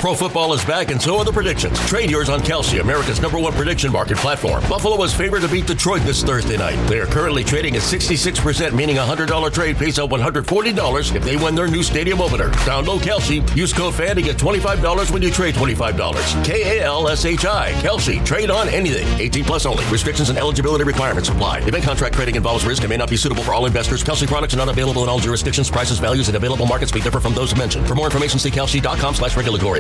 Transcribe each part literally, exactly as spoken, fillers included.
Pro football is back, and so are the predictions. Trade yours on Kalshi, America's number one prediction market platform. Buffalo is favored to beat Detroit this Thursday night. They are currently trading at sixty-six percent, meaning a one hundred dollars trade pays out one hundred forty dollars if they win their new stadium opener. Download Kalshi. Use code FAN to get twenty-five dollars when you trade twenty-five dollars. K A L S H I. Kalshi. Trade on anything. eighteen plus only. Restrictions and eligibility requirements apply. Event contract trading involves risk and may not be suitable for all investors. Kalshi products are not available in all jurisdictions. Prices, values, and available markets may differ from those mentioned. For more information, see kalshi.com slash regulatory.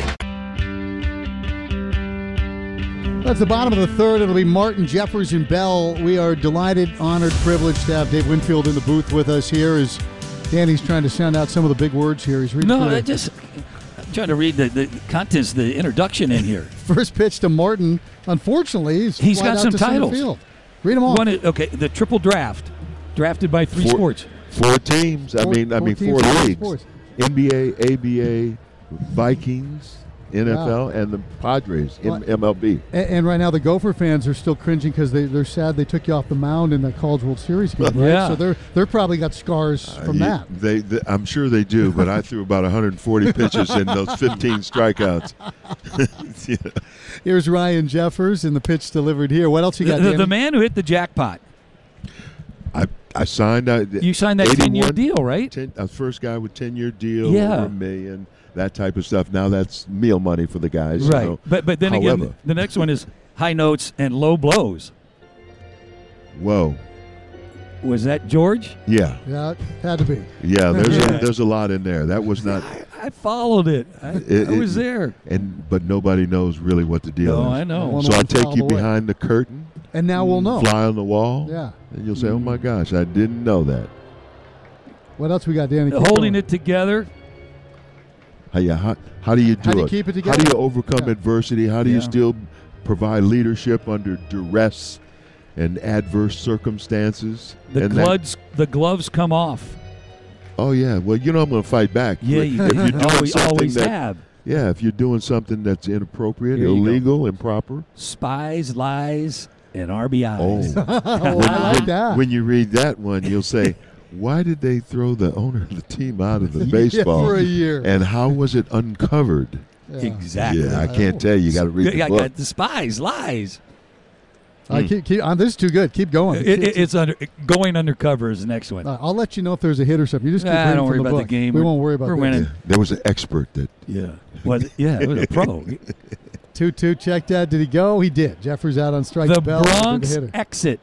That's the bottom of the third. It'll be Martin, Jeffers, and Bell. We are delighted, honored, privileged to have Dave Winfield in the booth with us here as Danny's trying to sound out some of the big words here. He's reading No, through I the- just I'm trying to read the, the contents, the introduction in here. First pitch to Martin. Unfortunately, he's, He's flied got out some to center titles. Field. Read them all. One, okay, the triple draft, drafted by three Four- sports. Four teams. I Four- mean, I four mean, teams, four four leagues: sports. N B A, A B A, Vikings, N F L, Wow. and the Padres, Well, M- MLB. And, and right now, the Gopher fans are still cringing because they, they're sad they took you off the mound in that College World Series game, right? Yeah. So they're they're probably got scars Uh, from you- that. They, they, I'm sure they do, but I threw about one hundred forty pitches in those fifteen strikeouts. Yeah. Here's Ryan Jeffers, and the pitch delivered here. What else you The, got, the, Danny? the man who hit the jackpot. I I signed. Uh, You signed that ten-year eighty-one deal, right? ten, I was the first guy with ten-year deal, Yeah. over a million, that type of stuff. Now that's meal money for the guys. Right. You know. But but then However, again, the next one is high notes and low blows. whoa, Was that George? yeah, Yeah, it had to be. yeah. There's Yeah. a, there's a lot in there. That was not. I, I followed it. I, It- I was it- there. And but nobody knows really what the deal No, is. I know. One So on I'll take foul you away. behind the curtain, And now we'll know. fly on the wall, Yeah. and you'll say, "Oh my gosh, I didn't know that." What else we got, Danny? Keep Holding going. it together. How, you, how, how do you do How do you it? keep it How together? do you overcome Yeah. adversity? How do you Yeah. still provide leadership under duress and adverse circumstances? The and that- gloves, the gloves come off. oh yeah. Well, you know I'm going to fight back. Yeah, if you, you're doing always, something always that, have. yeah, if you're doing something that's inappropriate, Here you go. illegal, improper. Spies, lies, and R B Is. Oh, Oh, I like that. when you read that one, you'll say, "Why did they throw the owner of the team out of the baseball? Yeah, for a year. And how was it uncovered?" Yeah. Exactly. Yeah, I can't tell you. You got to read the Yeah, I book. got the spies, lies. All right, keep, keep, uh, this is too good. Keep going. It, it, it's under going undercover is the next one. Uh, I'll let you know if there's a hit or something. You just keep Ah, reading don't worry from the about the book. game. We We're- won't worry about we're that. winning. Yeah, there was an expert that Yeah, was it? Yeah, it was a pro. two two, check that. Did he go? He did. Jeffers out on strike. The Bell, the Bronx hitter. exit,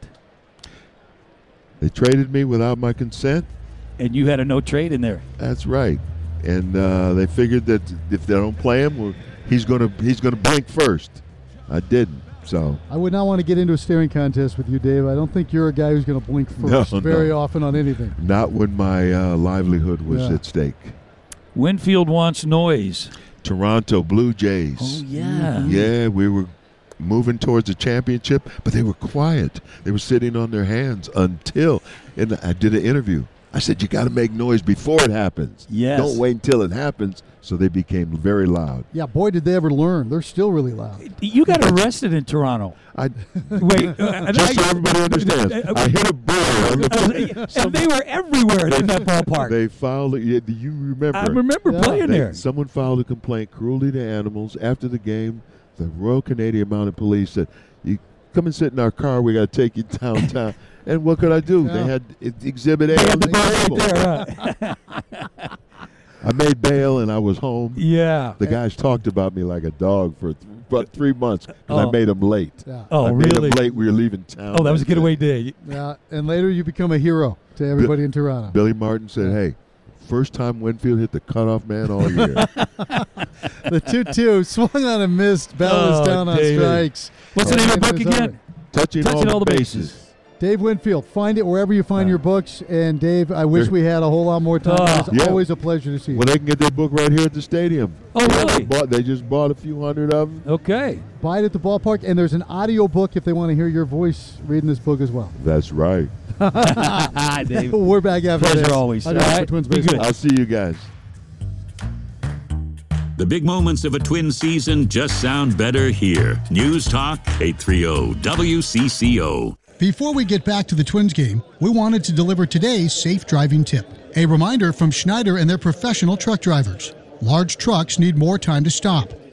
they traded me without my consent. and you had a no trade in there. That's right, and uh, they figured that if they don't play him, well, he's gonna he's gonna blink first. I didn't, so I would not want to get into a staring contest with you, Dave. I don't think you're a guy who's going to blink No, first very no. often on anything. not when my uh, livelihood was Yeah. at stake. Winfield wants noise. Toronto Blue Jays. Oh yeah. Yeah, we were moving towards the championship, but they were quiet. They were sitting on their hands until, and I did an interview. I said, you got to make noise before it happens. Yes. Don't wait until it happens. So they became very loud. Yeah, boy, did they ever learn. They're still really loud. You got arrested in Toronto. I Wait, uh, just so I- everybody understands. I hit a bull on the and they were everywhere in that ballpark. They filed. Yeah, do you remember? I remember Yeah. playing They- there. Someone filed a complaint, cruelty to animals. After the game, the Royal Canadian Mounted Police said, "You come and sit in our car. We got to take you downtown." And what could I do? Yeah. They had e- Exhibit A They on had the the bar right table. there, huh? I made bail and I was home. Yeah. The guys talked about me like a dog for th- about three months because Oh. I made them late. Yeah. Oh, I made really? them late. We were leaving town. Oh, that was a That's it. getaway day. Yeah, and later you become a hero to everybody in Toronto. Billy Martin said, "Hey, first time Winfield hit the cutoff man all year." The two two swung on and missed. Bell Oh, is down on David. strikes. What's the name of the book Game is again? over. Touching, Touching all, all the the bases. bases. Dave Winfield, find it wherever you find your books. And Dave, I wish we had a whole lot more time. Oh. It's Yeah. always a pleasure to see you. Well, they can get their book right here at the stadium. Oh, They really? Bought, they just bought a few hundred of them. Okay. Buy it at the ballpark, and there's an audio book if they want to hear your voice reading this book as well. That's right. Hi, Dave. We're back after Pleasure this. always. I got All for right, Twins be baseball. good. I'll see you guys. The big moments of a Twin season just sound better here. News Talk eight thirty W C C O. Before we get back to the Twins game, we wanted to deliver today's safe driving tip. A reminder from Schneider and their professional truck drivers. Large trucks need more time to stop.